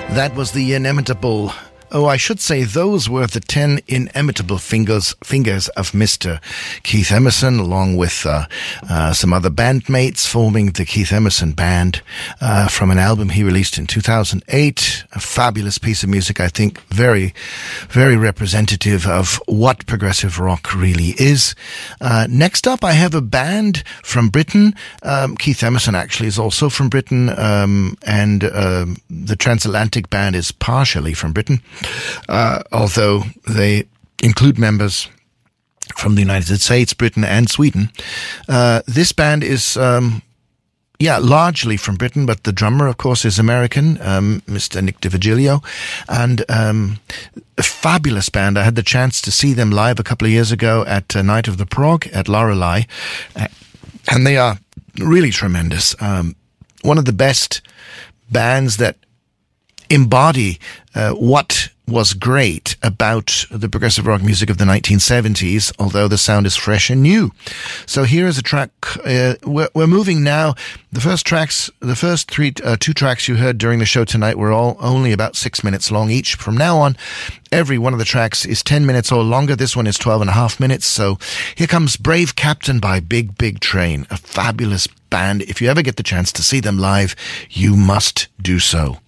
That was the inimitable... Oh, I should say those were the 10 inimitable fingers of Mr. Keith Emerson, along with some other bandmates forming the Keith Emerson Band from an album he released in 2008. A fabulous piece of music, I think, very, very representative of what progressive rock really is. Next up, I have a band from Britain. Keith Emerson actually is also from Britain, and the Transatlantic Band is partially from Britain. Although they include members from the United States, Britain, and Sweden. This band is, largely from Britain, but the drummer, of course, is American, Mr. Nick DiVigilio, and a fabulous band. I had the chance to see them live a couple of years ago at Night of the Prog at Lorelei, and they are really tremendous. One of the best bands that embody what was great about the progressive rock music of the 1970s, although the sound is fresh and new. So here is a track. We're moving now. The first two tracks you heard during the show tonight were all only about 6 minutes long each. From now on, every one of the tracks is 10 minutes or longer. This one is 12 and a half minutes. So here comes Brave Captain by Big Big Train, a fabulous band. If you ever get the chance to see them live, you must do so.